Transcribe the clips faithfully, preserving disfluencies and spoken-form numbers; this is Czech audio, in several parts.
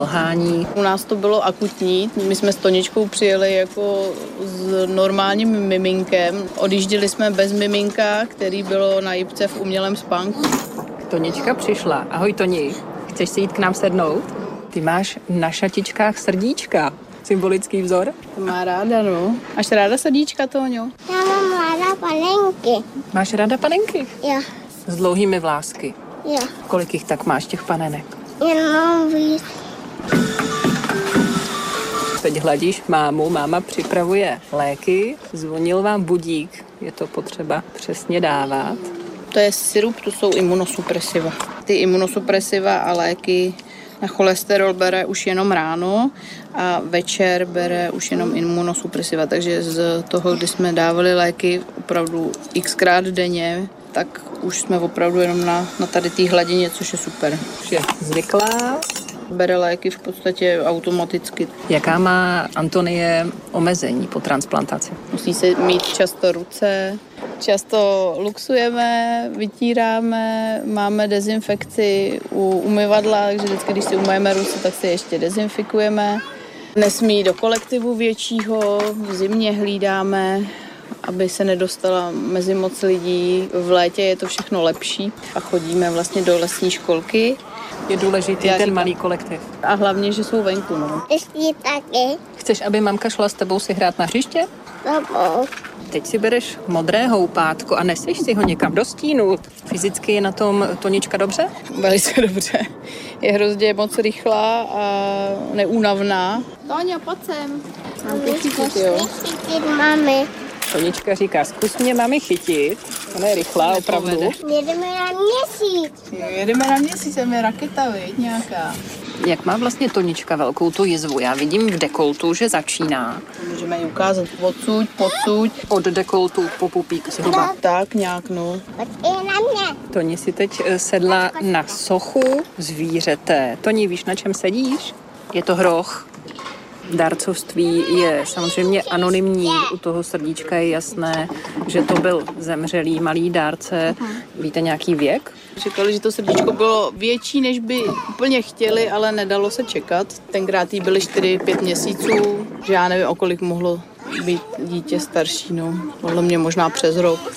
Lhání. U nás to bylo akutní. My jsme s Toničkou přijeli jako s normálním miminkem. Odjížděli jsme bez miminka, který bylo na jipce v umělém spánku. Tonička přišla. Ahoj Toni, chceš si jít k nám sednout? Ty máš na šatičkách srdíčka. Symbolický vzor? To má ráda, no. Máš ráda srdíčka, Tóňo? Já mám ráda panenky. Máš ráda panenky? Jo. S dlouhými vlásky. Jo. Kolik jich tak máš, těch panenek? Jenom víc. Teď hladíš mámu, máma připravuje léky, zvonil vám budík, je to potřeba přesně dávat. To je sirup, to jsou imunosupresiva. Ty imunosupresiva a léky na cholesterol bere už jenom ráno a večer bere už jenom imunosupresiva. Takže z toho, kdy jsme dávali léky opravdu xkrát denně, tak už jsme opravdu jenom na, na tady té hladině, což je super. Už je zvyklá. Bere léky v podstatě automaticky. Jaká má Antonie omezení po transplantaci? Musí se mít často ruce, často luxujeme, vytíráme, máme dezinfekci u umyvadla, takže vždycky, když si umyjeme ruce, tak si ještě dezinfikujeme. Nesmí do kolektivu většího, v zimě hlídáme, aby se nedostala mezi moc lidí. V létě je to všechno lepší a chodíme vlastně do lesní školky. Je důležitý Já ten říkám. malý kolektiv. A hlavně, že jsou venku, no. Ty jsi taky? Chceš, aby mamka šla s tebou si hrát na hřiště? Dobou. Teď si bereš modré houpátko a neseš si ho někam do stínu. Fyzicky je na tom Tonička dobře? Velice dobře. Je hrozně moc rychlá a neúnavná. Tóňo, pojď sem. Mám tě chytit, jo. Chytit mami. Tonička říká, zkus mě mami chytit. Ona je rychlá, opravdu. Jedeme na měsíc. Jedeme na měsíc, je raketa, viď, nějaká. Jak má vlastně Tonička velkou tu jizvu? Já vidím v dekoltu, že začíná. Můžeme ji ukázat odsuť, podsuť. Od dekoltu po pupík zhruba. Tak nějak, no. Pojď i na mě. Toni si teď eh, sedla na sochu zvířete. Toni, víš, na čem sedíš? Je to hroch. Dárcovství je samozřejmě anonymní, u toho srdíčka je jasné, že to byl zemřelý malý dárce. Víte nějaký věk? Říkali, že to srdíčko bylo větší, než by úplně chtěli, ale nedalo se čekat. Tenkrát jí byly čtyři pět měsíců, že já nevím, o kolik mohlo být dítě starší, no. Podle mě možná přes rok.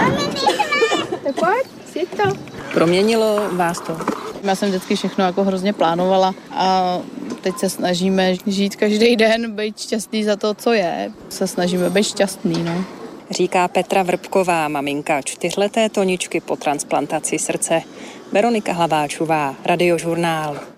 Tak pojď, si to. Proměnilo vás to? Já jsem vždycky všechno jako hrozně plánovala a teď se snažíme žít každý den, být šťastný za to, co je. Se snažíme být šťastný, no. Říká Petra Vrbková, maminka čtyřleté Toničky po transplantaci srdce. Veronika Hlaváčová, Radiožurnál.